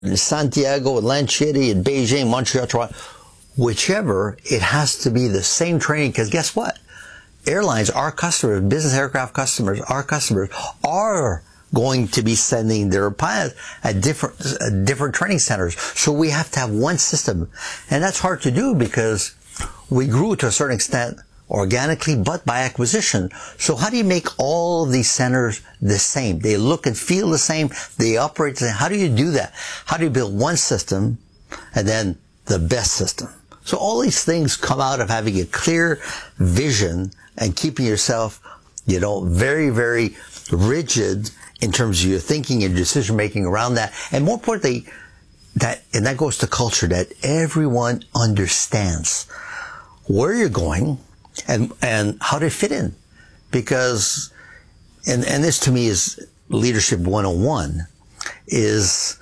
in Santiago, Atlantic City, in Beijing, Montreal, Toronto, whichever, it has to be the same training. Because guess what? Airlines, our customers, business aircraft customers, our customers are going to be sending their pilots at different training centers. So we have to have one system. And that's hard to do because we grew to a certain extent organically, but by acquisition. So how do you make all of these centers the same? They look and feel the same. They operate the same. How do you do that? How do you build one system and then the best system? So all these things come out of having a clear vision and keeping yourself, very, very rigid in terms of your thinking and decision making around that. And more importantly, that goes to culture, that everyone understands where you're going and how to fit in. Because, and this to me is leadership 101 is,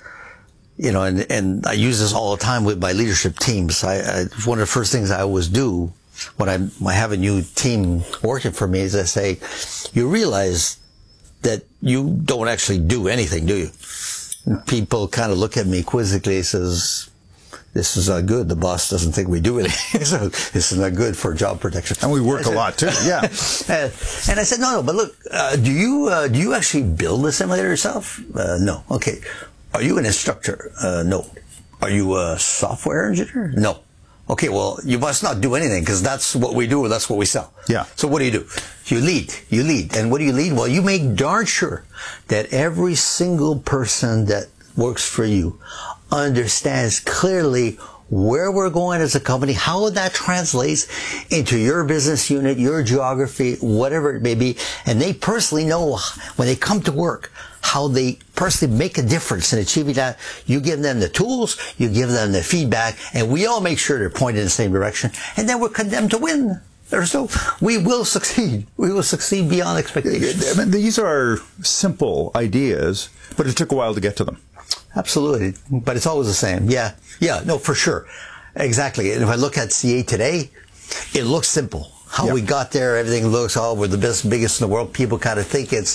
and I use this all the time with my leadership teams. One of the first things I always do when I have a new team working for me is I say, you realize that you don't actually do anything, do you? And people kind of look at me quizzically, says, this is not good. The boss doesn't think we do anything. So this is not good for job protection. And we work a lot too. Yeah. And I said, no, but look, do you actually build the simulator yourself? No. Okay. Are you an instructor? No. Are you a software engineer? No. Okay, well, you must not do anything because that's what we do or that's what we sell. Yeah. So what do? You lead. And what do you lead? Well, you make darn sure that every single person that works for you understands clearly where we're going as a company, how that translates into your business unit, your geography, whatever it may be. And they personally know when they come to work how they personally make a difference in achieving that. You give them the tools, you give them the feedback, and we all make sure they're pointed in the same direction. And then we're condemned to win. We will succeed. We will succeed beyond expectations. I mean, these are simple ideas, but it took a while to get to them. Absolutely. But it's always the same. Yeah. No, for sure. Exactly. And if I look at CA today, it looks simple. How we got there, everything looks, we're the biggest in the world. People kind of think it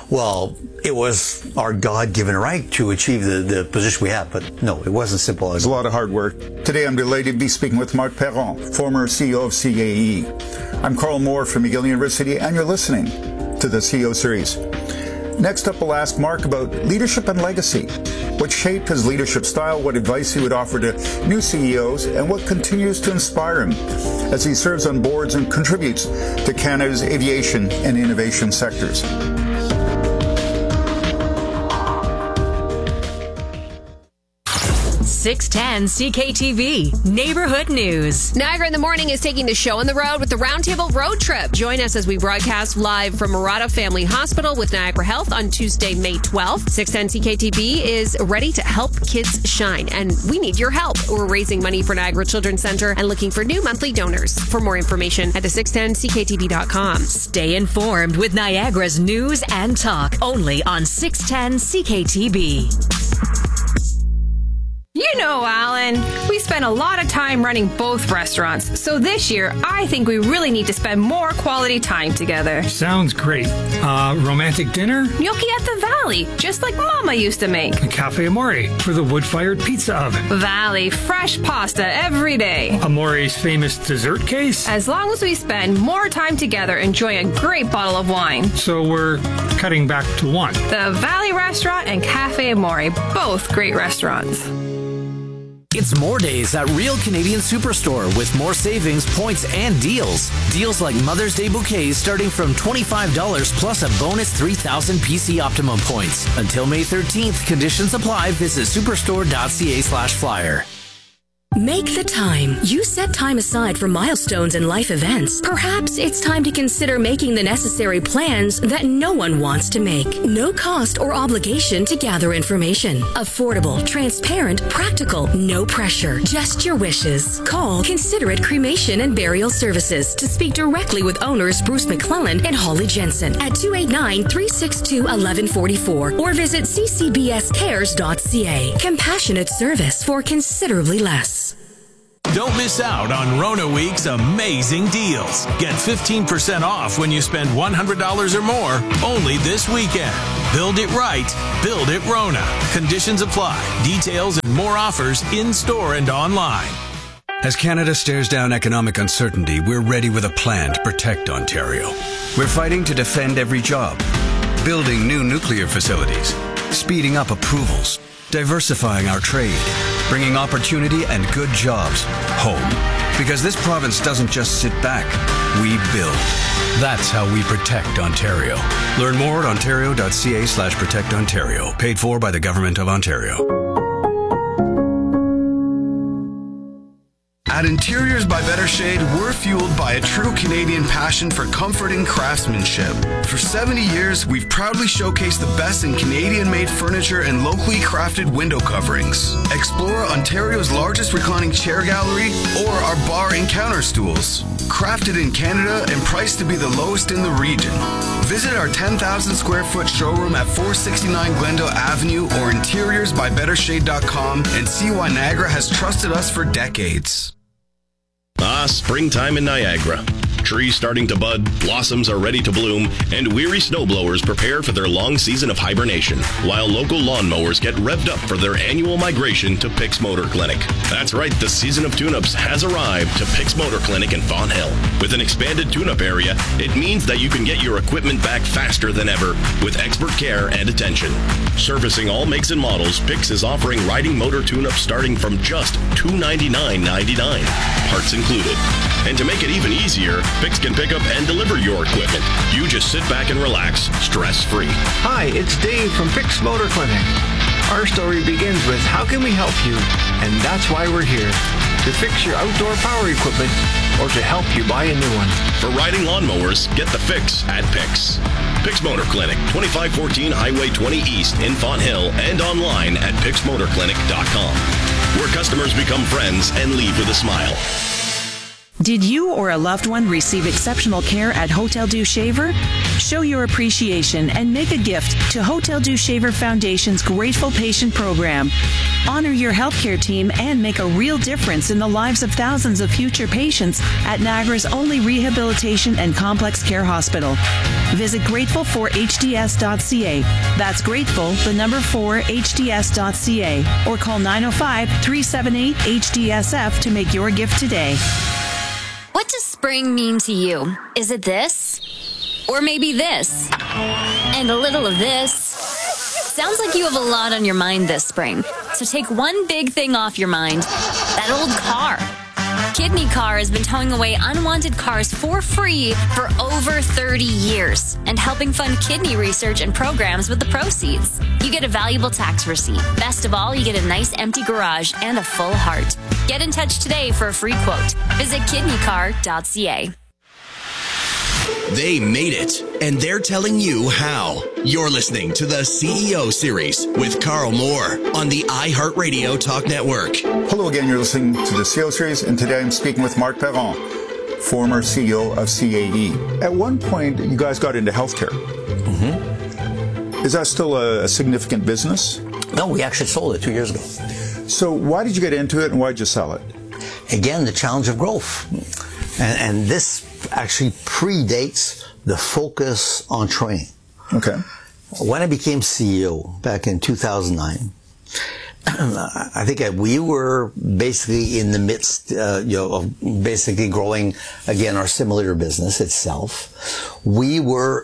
was our God-given right to achieve the position we have. But no, it wasn't simple. It's a lot of hard work. Today I'm delighted to be speaking with Marc Perron, former CEO of CAE. I'm Carl Moore from McGill University, and you're listening to the CEO series. Next up, we'll ask Marc about leadership and legacy. What shaped his leadership style, what advice he would offer to new CEOs, and what continues to inspire him as he serves on boards and contributes to Canada's aviation and innovation sectors. 610 CKTV Neighborhood News. Niagara in the Morning is taking the show on the road with the Roundtable Road Trip. Join us as we broadcast live from Murata Family Hospital with Niagara Health on Tuesday, May 12th. 610 CKTV is ready to help kids shine, and we need your help. We're raising money for Niagara Children's Center and looking for new monthly donors. For more information, head to 610CKTV.com. Stay informed with Niagara's news and talk only on 610 CKTV. You know, Alan, we spend a lot of time running both restaurants, so this year I think we really need to spend more quality time together. Sounds great. Romantic dinner? Gnocchi at the Valley, just like Mama used to make. A Cafe Amore for the wood-fired pizza oven. Valley, fresh pasta every day. Amore's famous dessert case? As long as we spend more time together enjoying a great bottle of wine. So we're cutting back to one. The Valley Restaurant and Cafe Amore, both great restaurants. It's more days at Real Canadian Superstore with more savings, points, and deals. Deals like Mother's Day bouquets starting from $25 plus a bonus 3,000 PC Optimum points. Until May 13th, conditions apply. Visit superstore.ca/flyer. Make the time. You set time aside for milestones and life events. Perhaps it's time to consider making the necessary plans that no one wants to make. No cost or obligation to gather information. Affordable, transparent, practical, no pressure. Just your wishes. Call Considerate Cremation and Burial Services to speak directly with owners Bruce McClellan and Holly Jensen at 289-362-1144 or visit ccbscares.ca. Compassionate service for considerably less. Don't miss out on Rona Week's amazing deals. Get 15% off when you spend $100 or more only this weekend. Build it right. Build it Rona. Conditions apply. Details and more offers in-store and online. As Canada stares down economic uncertainty, we're ready with a plan to protect Ontario. We're fighting to defend every job, building new nuclear facilities, speeding up approvals, diversifying our trade, bringing opportunity and good jobs home. Because this province doesn't just sit back, we build. That's how we protect Ontario. Learn more at ontario.ca/protectontario. Paid for by the Government of Ontario. At Interiors by Better Shade, we're fueled by a true Canadian passion for comfort and craftsmanship. For 70 years, we've proudly showcased the best in Canadian-made furniture and locally crafted window coverings. Explore Ontario's largest reclining chair gallery or our bar and counter stools. Crafted in Canada and priced to be the lowest in the region. Visit our 10,000 square foot showroom at 469 Glendale Avenue or interiorsbybettershade.com and see why Niagara has trusted us for decades. Springtime in Niagara. Trees starting to bud, blossoms are ready to bloom, and weary snowblowers prepare for their long season of hibernation, while local lawnmowers get revved up for their annual migration to Pick's Motor Clinic. That's right, the season of tune-ups has arrived to Pick's Motor Clinic in Fawn Hill. With an expanded tune-up area, it means that you can get your equipment back faster than ever with expert care and attention. Servicing all makes and models, Pick's is offering riding motor tune-ups starting from just $299.99, parts included. And to make it even easier, Pick's can pick up and deliver your equipment. You just sit back and relax, stress-free. Hi, it's Dave from Pick's Motor Clinic. Our story begins with how can we help you? And that's why we're here. To fix your outdoor power equipment or to help you buy a new one. For riding lawnmowers, get the fix at Pick's. Pick's Motor Clinic, 2514 Highway 20 East in Fawn Hill and online at picksmotorclinic.com, where customers become friends and leave with a smile. Did you or a loved one receive exceptional care at Hotel Dieu Shaver? Show your appreciation and make a gift to Hotel Dieu Shaver Foundation's Grateful Patient Program. Honor your healthcare team and make a real difference in the lives of thousands of future patients at Niagara's only rehabilitation and complex care hospital. Visit grateful4hds.ca. That's grateful, the number 4hds.ca, or call 905-378-HDSF to make your gift today. What does spring mean to you? Is it this? Or maybe this? And a little of this? Sounds like you have a lot on your mind this spring. So take one big thing off your mind. That old car. Kidney Car has been towing away unwanted cars for free for over 30 years and helping fund kidney research and programs with the proceeds. You get a valuable tax receipt. Best of all, you get a nice empty garage and a full heart. Get in touch today for a free quote. Visit kidneycar.ca. They made it, and they're telling you how. You're listening to the CEO Series with Carl Moore on the iHeartRadio Talk Network. Hello again, you're listening to the CEO Series, and today I'm speaking with Marc Perron, former CEO of CAE. At one point, you guys got into healthcare. Mm-hmm. Is that still a significant business? No, we actually sold it 2 years ago. So why did you get into it, and why did you sell it? Again, the challenge of growth. And this actually predates the focus on training. Okay. When I became CEO back in 2009, I think we were basically in the midst, of basically growing again our simulator business itself. We were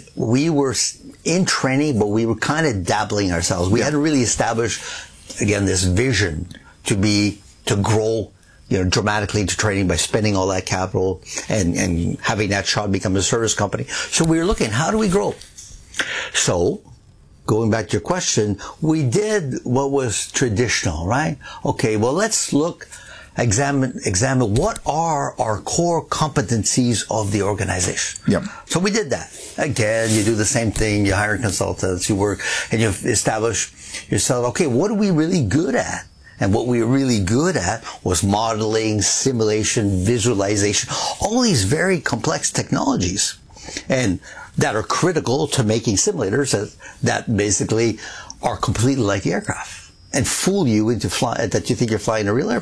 in training, but we were kind of dabbling ourselves. We hadn't really established again this vision to grow dramatically into training by spending all that capital and having that shot become a service company. So we were looking, how do we grow? So, going back to your question, we did what was traditional, right? Okay, well, let's examine what are our core competencies of the organization. Yep. So we did that. Again, you do the same thing, you hire consultants, you work, and you establish yourself, okay, what are we really good at? And what we were really good at was modeling, simulation, visualization, all these very complex technologies and that are critical to making simulators that basically are completely like the aircraft and fool you into that you think you're flying a real airplane.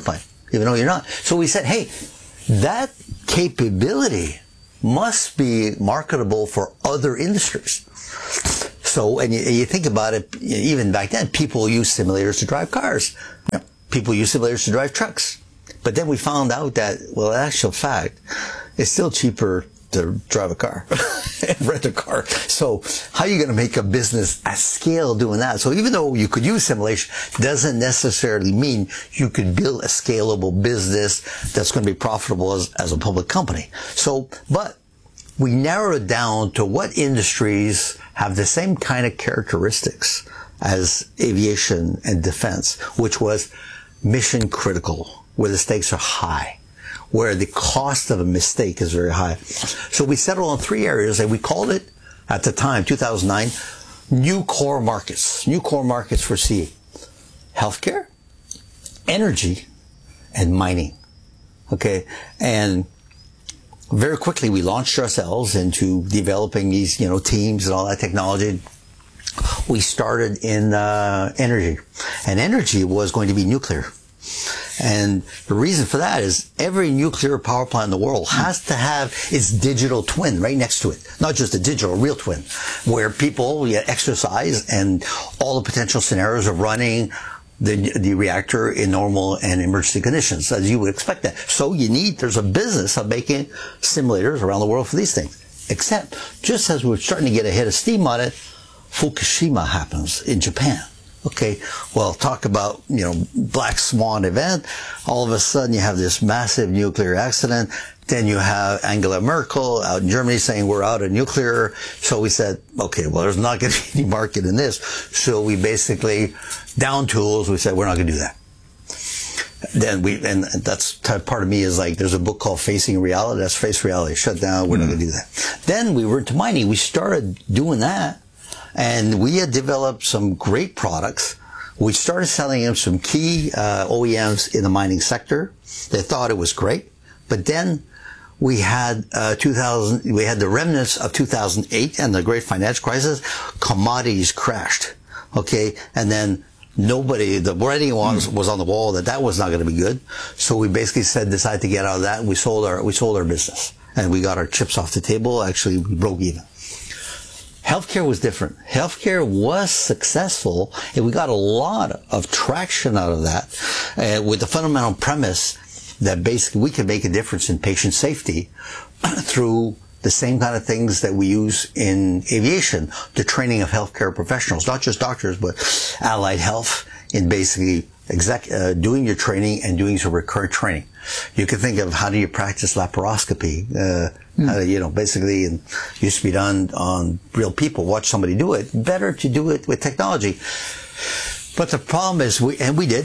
even though you're not. So we said, hey, that capability must be marketable for other industries. So, and you think about it, even back then, people use simulators to drive cars. Yep. People use simulators to drive trucks. But then we found out that, well, in actual fact, it's still cheaper to drive a car and rent a car. So how are you going to make a business at scale doing that? So even though you could use simulation, doesn't necessarily mean you could build a scalable business that's going to be profitable as a public company. So, but we narrowed it down to what industries have the same kind of characteristics as aviation and defense, which was mission critical, where the stakes are high, where the cost of a mistake is very high. So we settled on 3 areas, and we called it, at the time, 2009, new core markets. New core markets for CAE. Healthcare, energy, and mining. Okay? And very quickly we launched ourselves into developing these, teams and all that technology. We started in energy. And energy was going to be nuclear. And the reason for that is every nuclear power plant in the world has to have its digital twin right next to it. Not just a digital, a real twin, where people exercise and all the potential scenarios of running the reactor in normal and emergency conditions, as you would expect that. So there's a business of making simulators around the world for these things. Except, just as we're starting to get a head of steam on it, Fukushima happens in Japan. Okay, well, talk about, black swan event. All of a sudden you have this massive nuclear accident. Then you have Angela Merkel out in Germany saying we're out of nuclear. So we said, okay, well, there's not going to be any market in this. So we basically, down tools, we said we're not going to do that. Then and that's part of me is like, there's a book called Facing Reality. That's face reality. Shut down. We're not going to do that. Then we were into mining. We started doing that. And we had developed some great products. We started selling them some key OEMs in the mining sector. They thought it was great. But then we had we had the remnants of 2008 and the great financial crisis. Commodities crashed. Okay, and then the writing was on the wall that was not going to be good. So we basically decided to get out of that, and we sold our business, and we got our chips off the table. Actually, we broke even. Healthcare was different. Healthcare was successful, and we got a lot of traction out of that, with the fundamental premise that basically we can make a difference in patient safety through the same kind of things that we use in aviation, the training of healthcare professionals, not just doctors, but allied health, in basically doing your training and doing some recurrent training. You can think of how do you practice laparoscopy, basically, and used to be done on real people. Watch somebody do it. Better to do it with technology. But the problem is, we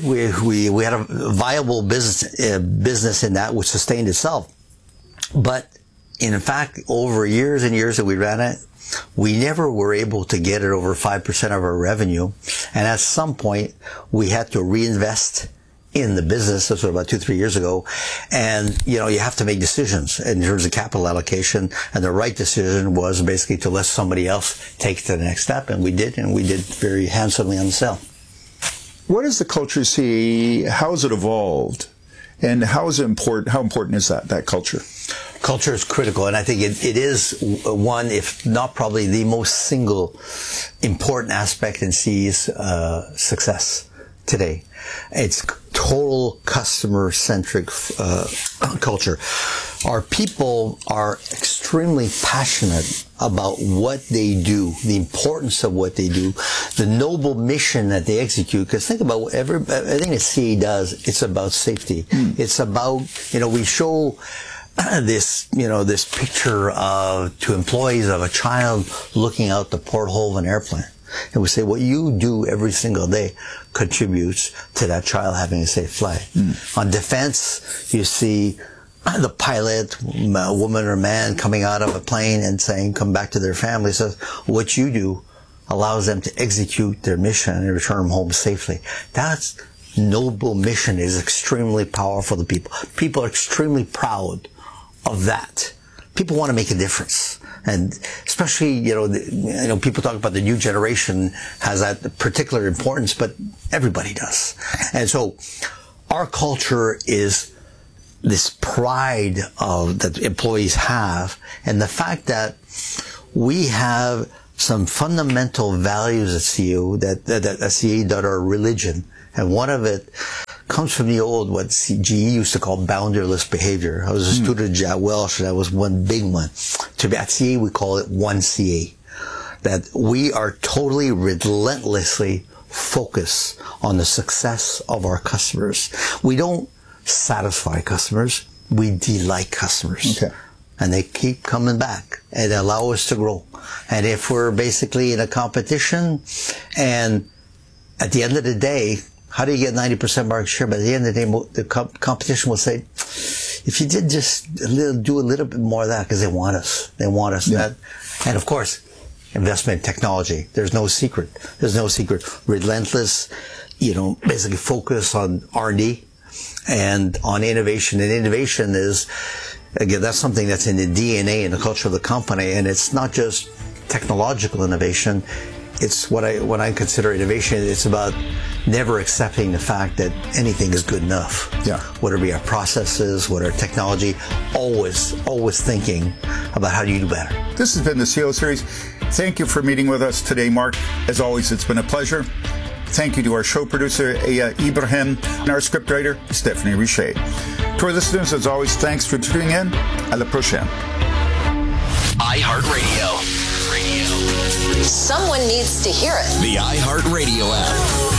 had a viable business in that which sustained itself. But in fact, over years and years that we ran it, we never were able to get it over 5% of our revenue. And at some point, we had to reinvest in the business. That's about 2-3 years ago. And, you have to make decisions in terms of capital allocation. And the right decision was basically to let somebody else take it to the next step. And we did very handsomely on the sale. What is the culture of CAE? How has it evolved? And how important is that culture? Culture is critical, and I think it is one, if not probably the most single important aspect in CAE's success today. It's total customer-centric culture. Our people are extremely passionate about what they do, the importance of what they do, the noble mission that they execute. Because think about everything that CAE does, it's about safety. It's about, we show this picture to employees of a child looking out the porthole of an airplane. And we say what you do every single day contributes to that child having a safe flight. On defense, you see the pilot, a woman or man, coming out of a plane and saying, come back to their family. So what you do allows them to execute their mission and return home safely. That's noble mission is extremely powerful to people. People are extremely proud of that. People want to make a difference. And especially, people talk about the new generation has that particular importance, but everybody does. And so our culture is this pride that employees have, and the fact that we have some fundamental values at CAE that are religion, and one of it comes from the old, what GE used to call boundaryless behavior. I was a student at Jack Welch, and that was one big one. At CAE, we call it one CAE. That we are totally relentlessly focused on the success of our customers. We don't satisfy customers, we delight customers. Okay. And they keep coming back and allow us to grow. And if we're basically in a competition, and at the end of the day, how do you get 90% market share? But at the end of the day, the competition will say, if you did just do a little bit more of that, because they want us. They want us. Yeah. And of course, investment in technology. There's no secret. There's no secret. Relentless, basically focus on R&D and on innovation. And innovation is, again, that's something that's in the DNA and the culture of the company. And it's not just technological innovation. It's what I consider innovation. It's about never accepting the fact that anything is good enough. Yeah. Whether it be our processes, whether technology, always thinking about how do you do better. This has been the CEO Series. Thank you for meeting with us today, Mark. As always, it's been a pleasure. Thank you to our show producer, Aya Ibrahim, and our scriptwriter, Stephanie Richer. To our listeners, as always, thanks for tuning in. À la prochaine. iHeartRadio. Someone needs to hear it. The iHeartRadio app.